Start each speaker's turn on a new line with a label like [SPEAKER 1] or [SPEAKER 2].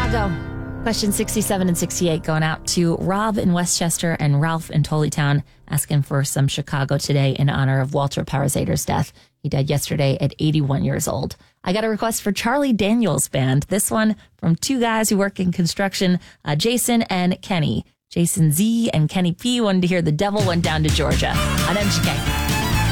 [SPEAKER 1] Chicago. Question 67 and 68 going out to Rob in Westchester and Ralph in Tolleytown, asking for some Chicago today in honor of Walter Parazader's death. He died yesterday at 81 years old. I got a request for Charlie Daniels Band. This one from two guys who work in construction, Jason and Kenny. Jason Z and Kenny P wanted to hear The Devil Went Down to Georgia on MGK.